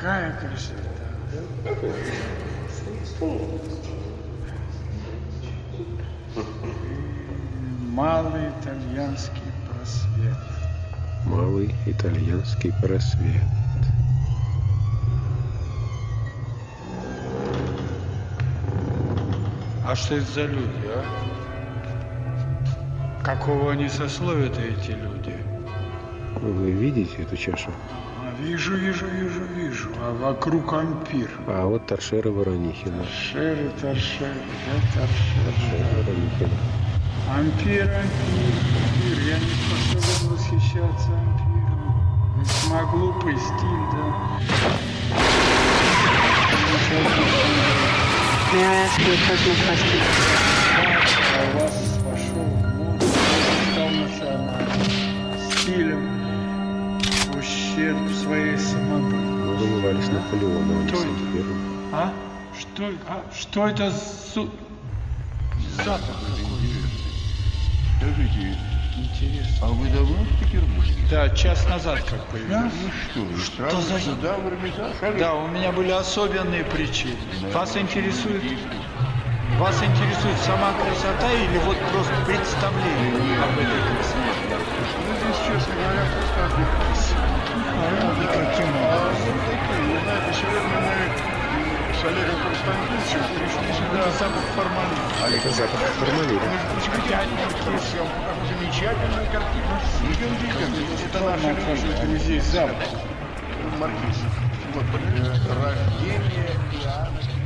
Какая красота. Малый итальянский просвет. Малый итальянский просвет. А что это за люди, а? Какого они сословия-то, эти люди? Вы видите эту чашу? Вижу. А вокруг ампир. А вот торшеры Воронихина. Торшеры, да, торшеры. Воронихина. Ампир. Я не способен восхищаться ампиром. Весьма глупый стиль, да. May I ask you a personal question? У вас вошел в моду, стал национальным стилем в ущерб своей самобытности. Мы воевали с Наполеоном, а не с Ампером. А? Что это запах такой? Скажите, Интересно. а вы давно в Петербурге? Да, час назад как появился. Ну что, вы сразу туда, в Эрмитаж? Да, у меня были особенные причины. Вас интересует сама красота или вот просто представление об этой красоте? Вы здесь, честно говоря, просто отдыхаете. И каким образом? Вот такие, не знаете, сегодня мы с Олегом Константиновичем пришли сюда. Запах формалина. Это запах формалина. Какую замечательную картину. Это наш музей запах. маркиз. Вот, рождение Иоанна.